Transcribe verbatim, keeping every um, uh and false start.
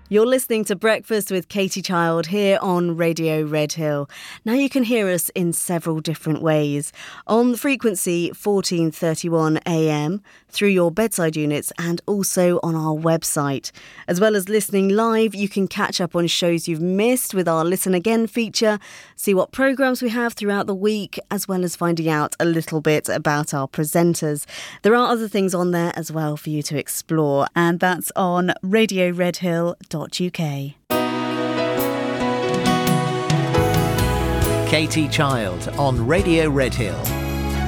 You're listening to Breakfast with Katie Child here on Radio Redhill. Now you can hear us in several different ways. On the frequency fourteen thirty-one A M, through your bedside units and also on our website. As well as listening live, you can catch up on shows you've missed with our Listen Again feature, see what programmes we have throughout the week, as well as finding out a little bit about our presenters. There are other things on there as well for you to explore, and that's on radio redhill dot U K. Katie Child on Radio Redhill.